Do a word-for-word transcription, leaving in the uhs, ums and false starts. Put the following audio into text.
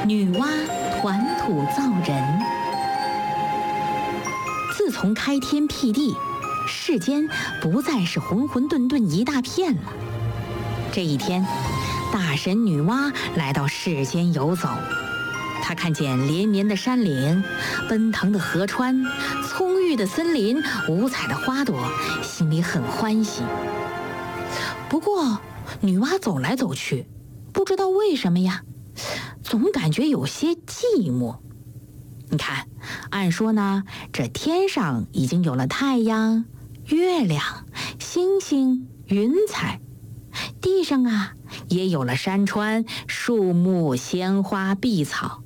女娲团土造人。自从开天辟地，世间不再是混混沌沌一大片了。这一天，大神女娲来到世间游走，她看见连绵的山岭、奔腾的河川、葱郁的森林、五彩的花朵，心里很欢喜。不过，女娲走来走去，不知道为什么呀，总感觉有些寂寞。你看，按说呢，这天上已经有了太阳、月亮、星星、云彩，地上啊也有了山川、树木、鲜花、碧草，